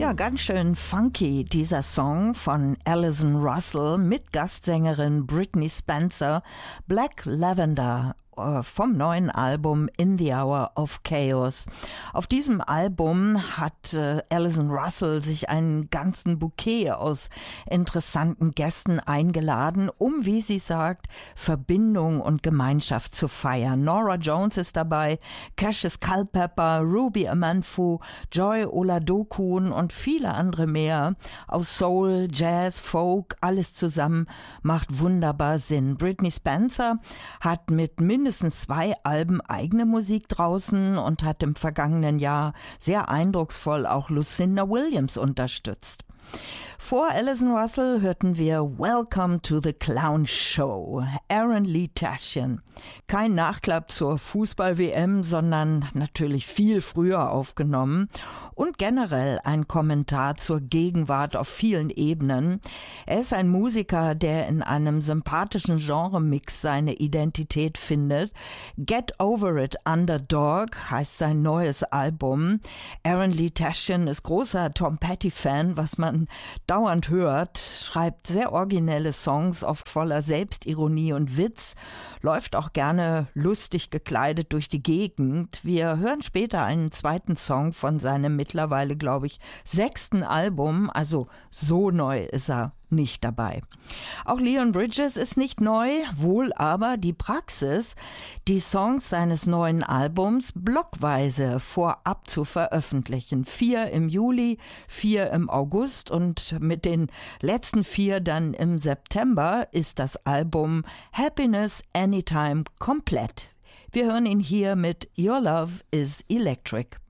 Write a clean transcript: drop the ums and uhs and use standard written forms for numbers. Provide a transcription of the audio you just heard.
Ja, ganz schön funky, dieser Song von Alison Russell mit Gastsängerin Brittney Spencer, Black Lavender, vom neuen Album In the Hour of Chaos. Auf diesem Album hat Alison Russell sich einen ganzen Bouquet aus interessanten Gästen eingeladen, um, wie sie sagt, Verbindung und Gemeinschaft zu feiern. Norah Jones ist dabei, Cassius Culpepper, Ruby Amanfu, Joy Oladokun und viele andere mehr. Aus Soul, Jazz, Folk, alles zusammen macht wunderbar Sinn. Brittney Spencer hat mit mindestens 2 Alben eigene Musik draußen und hat im vergangenen Jahr sehr eindrucksvoll auch Lucinda Williams unterstützt. Vor Alison Russell hörten wir Welcome to the Clown Show, Aaron Lee Tashian. Kein Nachklapp zur Fußball-WM, sondern natürlich viel früher aufgenommen und generell ein Kommentar zur Gegenwart auf vielen Ebenen. Er ist ein Musiker, der in einem sympathischen Genremix seine Identität findet. Get Over It Underdog heißt sein neues Album. Aaron Lee Tashian ist großer Tom Petty-Fan, was man dauernd hört, schreibt sehr originelle Songs, oft voller Selbstironie und Witz, läuft auch gerne lustig gekleidet durch die Gegend. Wir hören später einen zweiten Song von seinem mittlerweile, glaube ich, 6. Album, also so neu ist er nicht dabei. Auch Leon Bridges ist nicht neu, wohl aber die Praxis, die Songs seines neuen Albums blockweise vorab zu veröffentlichen. 4 im Juli, 4 im August und mit den letzten 4 dann im September ist das Album Happiness Anytime komplett. Wir hören ihn hier mit Your Love is Electric.